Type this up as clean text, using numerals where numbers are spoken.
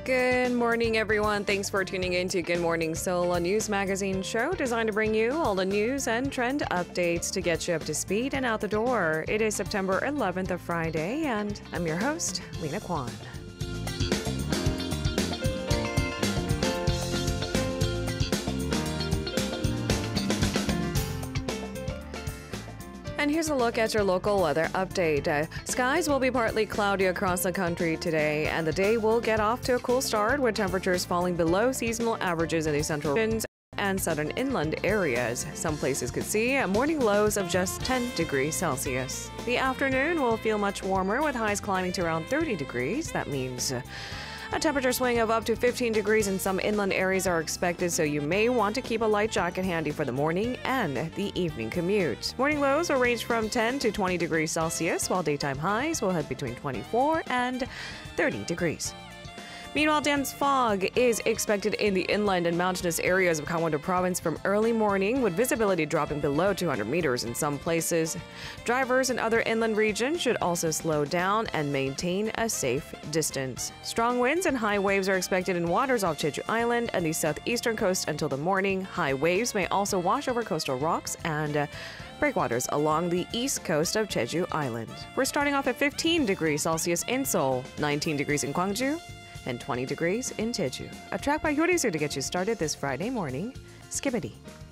Good morning, everyone. Thanks for tuning in to Good Morning Seoul, a news magazine show designed to bring you all the news and trend updates to get you up to speed and out the door. It is September 11th, a Friday, and I'm your host, Lena Kwan. And here's a look at your local weather update. Skies will be partly cloudy across the country today, and the day will get off to a cool start with temperatures falling below seasonal averages in the central regions and southern inland areas. Some places could see morning lows of just 10 degrees Celsius. The afternoon will feel much warmer with highs climbing to around 30 degrees. That means a temperature swing of up to 15 degrees in some inland areas are expected, so you may want to keep a light jacket handy for the morning and the evening commute. Morning lows will range from 10 to 20 degrees Celsius, while daytime highs will head between 24 and 30 degrees. Meanwhile, dense fog is expected in the inland and mountainous areas of Gangwon-do province from early morning, with visibility dropping below 200 meters in some places. Drivers in other inland regions should also slow down and maintain a safe distance. Strong winds and high waves are expected in waters off Jeju Island and the southeastern coast until the morning. High waves may also wash over coastal rocks and breakwaters along the east coast of Jeju Island. We're starting off at 15 degrees Celsius in Seoul, 19 degrees in Gwangju, and 20 degrees in Jeju. A track by Hyorisu to get you started this Friday morning. Skibbity.